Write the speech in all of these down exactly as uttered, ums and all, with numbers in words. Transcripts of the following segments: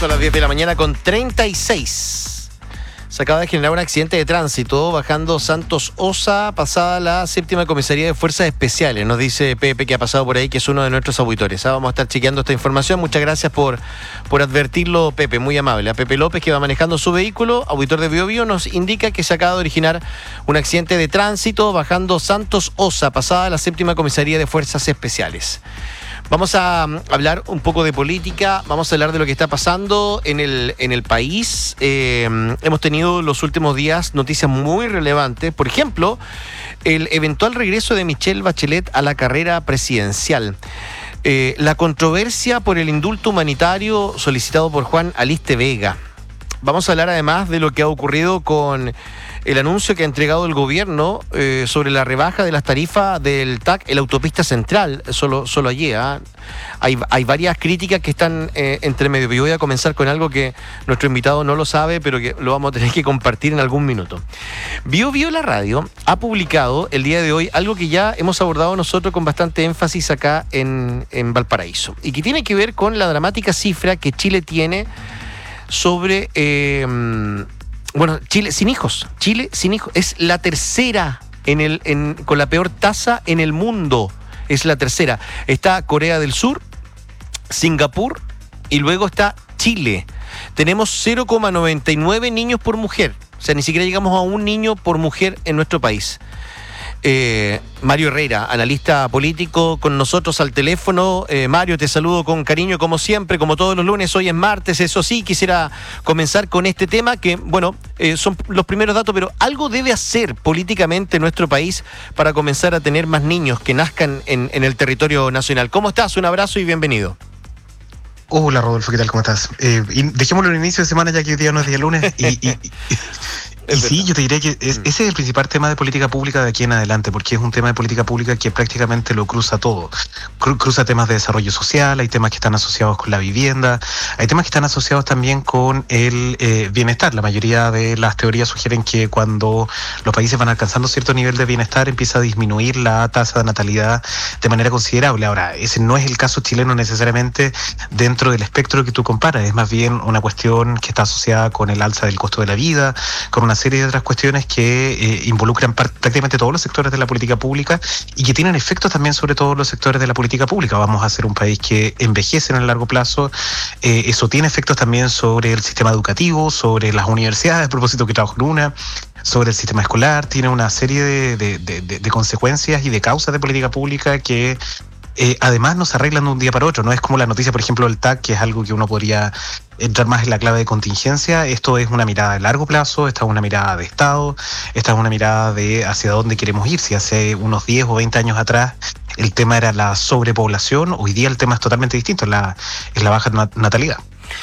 Son las diez de la mañana con treinta y seis. Se acaba de generar un accidente de tránsito bajando Santos Osa, pasada la séptima comisaría de Fuerzas Especiales. Nos dice Pepe, que ha pasado por ahí, que es uno de nuestros auditores. ¿Ah? Vamos a estar chequeando esta información. Muchas gracias por, por advertirlo, Pepe, muy amable. A Pepe López, que va manejando su vehículo, auditor de Bio Bio, nos indica que se acaba de originar un accidente de tránsito bajando Santos Osa, pasada la séptima comisaría de Fuerzas Especiales. Vamos a hablar un poco de política, vamos a hablar de lo que está pasando en el, en el país. Eh, hemos tenido los últimos días noticias muy relevantes. Por ejemplo, el eventual regreso de Michelle Bachelet a la carrera presidencial. Eh, la controversia por el indulto humanitario solicitado por Juan Aliste Vega. Vamos a hablar además de lo que ha ocurrido con el anuncio que ha entregado el gobierno eh, sobre la rebaja de las tarifas del T A C en la autopista central, solo, solo allí. ¿eh? Hay, hay varias críticas que están eh, entre medio. Yo voy a comenzar con algo que nuestro invitado no lo sabe, pero que lo vamos a tener que compartir en algún minuto. Bio Bio la radio ha publicado el día de hoy algo que ya hemos abordado nosotros con bastante énfasis acá en, en Valparaíso, y que tiene que ver con la dramática cifra que Chile tiene sobre... Eh, Bueno, Chile sin hijos, Chile sin hijos, es la tercera en el, en, con la peor tasa en el mundo, es la tercera. Está Corea del Sur, Singapur y luego está Chile. Tenemos cero coma noventa y nueve niños por mujer, o sea, ni siquiera llegamos a un niño por mujer en nuestro país. Eh, Mario Herrera, analista político, con nosotros al teléfono. Eh, Mario, te saludo con cariño como siempre, como todos los lunes. Hoy es martes, eso sí, quisiera comenzar con este tema que, bueno, eh, son los primeros datos, pero algo debe hacer políticamente nuestro país para comenzar a tener más niños que nazcan en, en el territorio nacional. ¿Cómo estás? Un abrazo y bienvenido. Hola Rodolfo, ¿qué tal? ¿Cómo estás? Eh, dejémoslo en inicio de semana, ya que hoy día no es día lunes. Y, y, y, y sí, yo te diré que es, ese es el principal tema de política pública de aquí en adelante, porque es un tema de política pública que prácticamente lo cruza todo. Cru, cruza temas de desarrollo social, hay temas que están asociados con la vivienda, hay temas que están asociados también con el eh, bienestar. La mayoría de las teorías sugieren que cuando los países van alcanzando cierto nivel de bienestar empieza a disminuir la tasa de natalidad de manera considerable. Ahora, ese no es el caso chileno necesariamente dentro del espectro que tú comparas, es más bien una cuestión que está asociada con el alza del costo de la vida, con una serie de otras cuestiones que eh, involucran prácticamente todos los sectores de la política pública y que tienen efectos también sobre todos los sectores de la política pública. Vamos a ser un país que envejece en el largo plazo, eh, eso tiene efectos también sobre el sistema educativo, sobre las universidades, a propósito que trabajo en una, sobre el sistema escolar, tiene una serie de, de, de, de, de consecuencias y de causas de política pública que Eh, además no se arreglan de un día para otro. No es como la noticia, por ejemplo, del T A C, que es algo que uno podría entrar más en la clave de contingencia. Esto es una mirada de largo plazo, esta es una mirada de Estado, esta es una mirada de hacia dónde queremos ir. Si hace unos diez o veinte años atrás el tema era la sobrepoblación, hoy día el tema es totalmente distinto, es la, es la baja natalidad.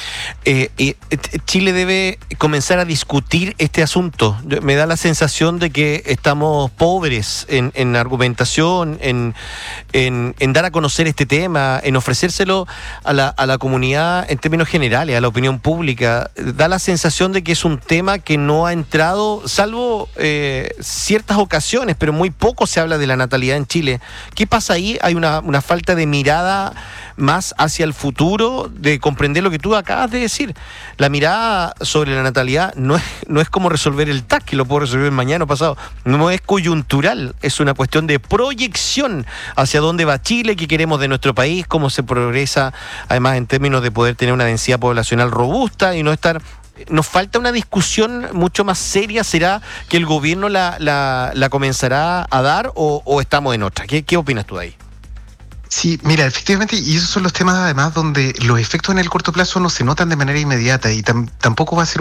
Eh, eh, Chile debe comenzar a discutir este asunto. Me da la sensación de que estamos pobres en, en argumentación, en, en, en dar a conocer este tema, en ofrecérselo a la, a la comunidad en términos generales, a la opinión pública. Da la sensación de que es un tema que no ha entrado, salvo eh, ciertas ocasiones, pero muy poco se habla de la natalidad en Chile. ¿Qué pasa ahí? Hay una, una falta de mirada más hacia el futuro, de comprender lo que tú acabas de decir. La mirada sobre la natalidad no es, no es como resolver el T A C, que lo puedo resolver mañana o pasado. No es coyuntural, es una cuestión de proyección hacia dónde va Chile, qué queremos de nuestro país, cómo se progresa, además en términos de poder tener una densidad poblacional robusta y no estar... Nos falta una discusión mucho más seria. ¿Será que el gobierno la, la, la comenzará a dar o, o estamos en otra? ¿Qué, qué opinas tú de ahí? Sí, mira, efectivamente, y esos son los temas además donde los efectos en el corto plazo no se notan de manera inmediata y tam, tampoco va a ser